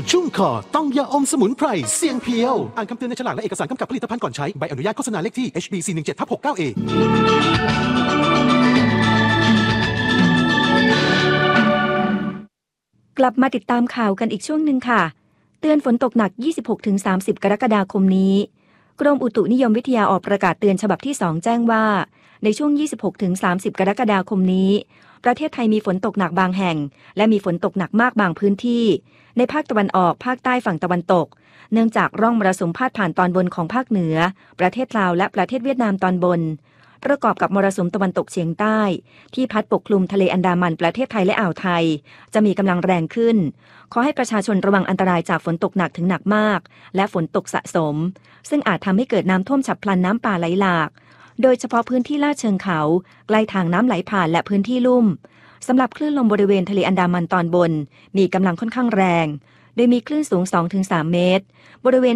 ชุ่มคอต้องยาอมสมุนไพรเสียงเพียวอ่านคำเตือนในฉลากและเอกสารกำกับผลิตภัณฑ์ก่อนใช้ใบอนุญาตโฆษณาเลขที่ HB417/69A กลับมาติดตามข่าวกันอีกช่วงหนึ่งค่ะเตือนฝนตกหนัก 26-30 กรกฎาคมนี้กรมอุตุนิยมวิทยาออกประกาศเตือนฉบับที่ 2 แจ้งว่าในช่วง 26-30 กรกฎาคมนี้ประเทศไทยมีฝนตกหนักบางแห่งและมีฝนตกหนักมากบางพื้นที่ในภาคตะวันออกภาคใต้ฝั่งตะวันตกเนื่องจากร่องมรสุมพาดผ่านตอนบนของภาคเหนือประเทศลาวและประเทศเวียดนามตอนบนประกอบกับมรสุมตะวันตกเฉียงใต้ที่พัดปกคลุมทะเลอันดามันประเทศไทยและอ่าวไทยจะมีกำลังแรงขึ้นขอให้ประชาชนระวังอันตรายจากฝนตกหนักถึงหนักมากและฝนตกสะสมซึ่งอาจทำให้เกิดน้ำท่วมฉับพลันน้ำป่าไหลหลากโดยเฉพาะพื้นที่ลาดเชิงเขาใกล้ทางน้ำไหลผ่านและพื้นที่ลุ่มสำหรับคลื่นลมบริเวณทะเลอันดามันตอนบนมีกำลังค่อนข้างแรงโดยมีคลื่นสูง 2-3 เมตรบริเวณ